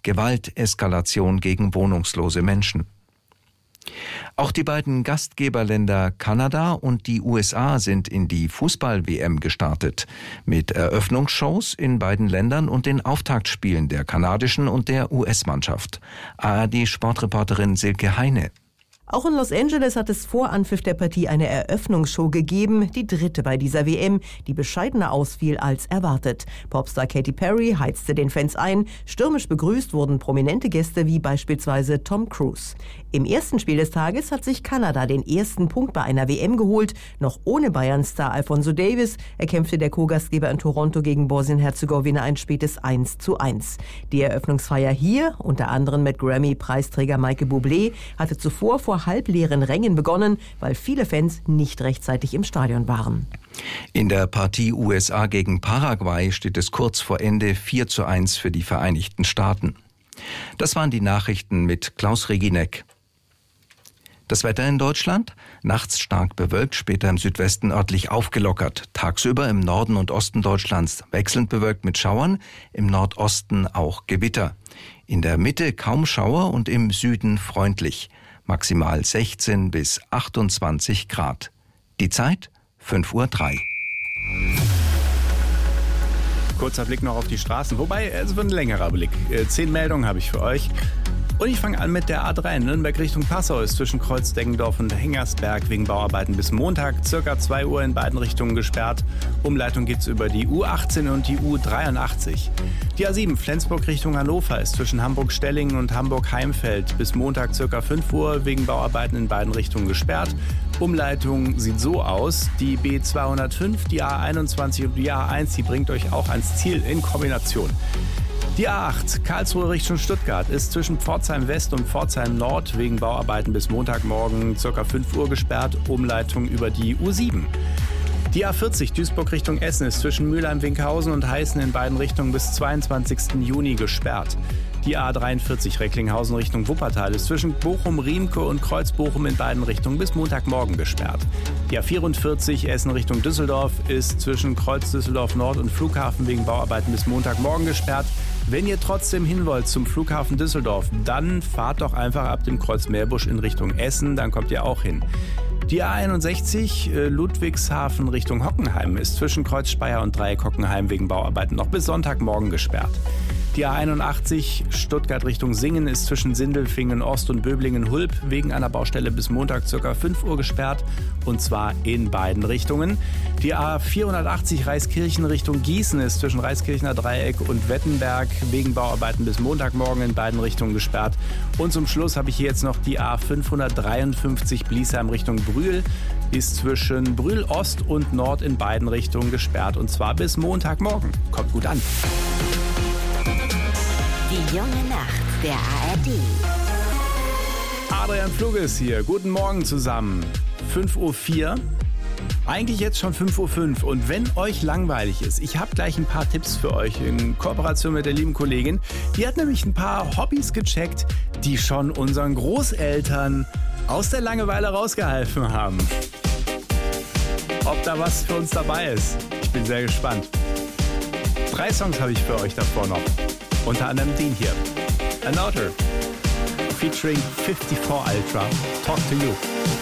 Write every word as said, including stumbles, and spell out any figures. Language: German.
Gewalteskalation gegen wohnungslose Menschen. Auch die beiden Gastgeberländer Kanada und die U S A sind in die Fußball-W M gestartet, mit Eröffnungsshows in beiden Ländern und den Auftaktspielen der kanadischen und der U S-Mannschaft. A R D-Sportreporterin Silke Heine. Auch in Los Angeles hat es vor Anpfiff der Partie eine Eröffnungsshow gegeben, die dritte bei dieser W M, die bescheidener ausfiel als erwartet. Popstar Katy Perry heizte den Fans ein, stürmisch begrüßt wurden prominente Gäste wie beispielsweise Tom Cruise. Im ersten Spiel des Tages hat sich Kanada den ersten Punkt bei einer W M geholt, noch ohne Bayern-Star Alphonso Davies erkämpfte der Co-Gastgeber in Toronto gegen Bosnien-Herzegowina ein spätes eins zu eins. Die Eröffnungsfeier hier, unter anderem mit Grammy-Preisträger Michael Bublé, hatte zuvor vor halbleeren Rängen begonnen, weil viele Fans nicht rechtzeitig im Stadion waren. In der Partie U S A gegen Paraguay steht es kurz vor Ende vier zu eins für die Vereinigten Staaten. Das waren die Nachrichten mit Klaus Regineck. Das Wetter in Deutschland? Nachts stark bewölkt, später im Südwesten örtlich aufgelockert. Tagsüber im Norden und Osten Deutschlands wechselnd bewölkt mit Schauern, im Nordosten auch Gewitter. In der Mitte kaum Schauer und im Süden freundlich. Maximal sechzehn bis achtundzwanzig Grad. Die Zeit fünf Uhr drei. Kurzer Blick noch auf die Straßen, wobei es wird ein längerer Blick. Zehn Meldungen habe ich für euch. Und ich fange an mit der A drei. Nürnberg Richtung Passau ist zwischen Kreuz-Deggendorf und Hengersberg wegen Bauarbeiten bis Montag circa zwei Uhr in beiden Richtungen gesperrt. Umleitung geht's über die U achtzehn und die U dreiundachtzig. Die A sieben Flensburg Richtung Hannover ist zwischen Hamburg-Stellingen und Hamburg-Heimfeld bis Montag circa fünf Uhr wegen Bauarbeiten in beiden Richtungen gesperrt. Umleitung sieht so aus: die B zweihundertfünf, die A einundzwanzig und die A eins, die bringt euch auch ans Ziel in Kombination. Die A acht Karlsruhe Richtung Stuttgart ist zwischen Pforzheim West und Pforzheim Nord wegen Bauarbeiten bis Montagmorgen ca. fünf Uhr gesperrt, Umleitung über die U sieben. Die A vierzig Duisburg Richtung Essen ist zwischen Mülheim-Winkhausen und Heißen in beiden Richtungen bis zweiundzwanzigsten Juni gesperrt. Die A dreiundvierzig Recklinghausen Richtung Wuppertal ist zwischen Bochum-Riemke und Kreuzbochum in beiden Richtungen bis Montagmorgen gesperrt. Die A vierundvierzig Essen Richtung Düsseldorf ist zwischen Kreuz Düsseldorf Nord und Flughafen wegen Bauarbeiten bis Montagmorgen gesperrt. Wenn ihr trotzdem hin wollt zum Flughafen Düsseldorf, dann fahrt doch einfach ab dem Kreuz Meerbusch in Richtung Essen, dann kommt ihr auch hin. Die A einundsechzig äh, Ludwigshafen Richtung Hockenheim ist zwischen Kreuz Speyer und Dreieck Hockenheim wegen Bauarbeiten noch bis Sonntagmorgen gesperrt. Die A einundachtzig Stuttgart Richtung Singen ist zwischen Sindelfingen Ost und Böblingen-Hulb wegen einer Baustelle bis Montag ca. fünf Uhr gesperrt, und zwar in beiden Richtungen. Die A vierhundertachtzig Reiskirchen Richtung Gießen ist zwischen Reiskirchener Dreieck und Wettenberg wegen Bauarbeiten bis Montagmorgen in beiden Richtungen gesperrt. Und zum Schluss habe ich hier jetzt noch die A fünfhundertdreiundfünfzig Bliesheim Richtung Brühl, ist zwischen Brühl Ost und Nord in beiden Richtungen gesperrt, und zwar bis Montagmorgen. Kommt gut an. Die junge Nacht der A R D. Adrian Fluges hier. Guten Morgen zusammen. fünf Uhr vier. Eigentlich jetzt schon fünf Uhr fünf. Und wenn euch langweilig ist, ich habe gleich ein paar Tipps für euch in Kooperation mit der lieben Kollegin. Die hat nämlich ein paar Hobbys gecheckt, die schon unseren Großeltern aus der Langeweile rausgeholfen haben. Ob da was für uns dabei ist, ich bin sehr gespannt. Drei Songs habe ich für euch davor noch. Unter anderem den hier. Another. Featuring fifty-four Ultra. Talk to You.